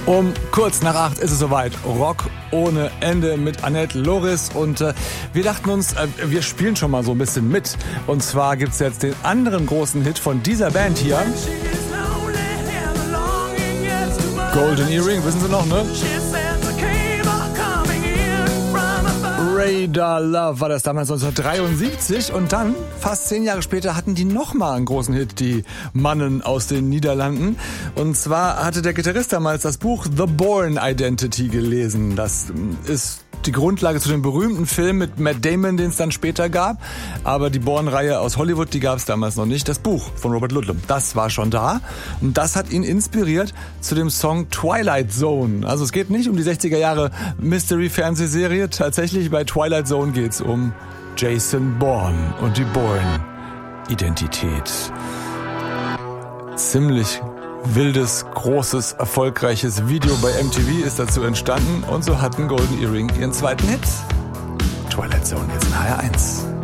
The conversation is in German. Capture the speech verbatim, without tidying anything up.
Um kurz nach acht ist es soweit. Rock ohne Ende mit Annette Loris. Und äh, wir dachten uns, äh, wir spielen schon mal so ein bisschen mit. Und zwar gibt's jetzt den anderen großen Hit von dieser Band hier. Golden Earring, wissen Sie noch, ne? Radar Love war das damals neunzehnhundertdreiundsiebzig und dann, fast zehn Jahre später, hatten die nochmal einen großen Hit, die Mannen aus den Niederlanden. Und zwar hatte der Gitarrist damals das Buch The Bourne Identity gelesen. Das ist die Grundlage zu dem berühmten Film mit Matt Damon, den es dann später gab. Aber die Bourne-Reihe aus Hollywood, die gab es damals noch nicht. Das Buch von Robert Ludlum, das war schon da. Und das hat ihn inspiriert zu dem Song Twilight Zone. Also es geht nicht um die sechziger Jahre Mystery-Fernsehserie. Tatsächlich bei Twilight Zone geht's um Jason Bourne und die Bourne-Identität. Ziemlich wildes, großes, erfolgreiches Video bei M T V ist dazu entstanden und so hatten Golden Earring ihren zweiten Hit. Twilight Zone jetzt in H R eins.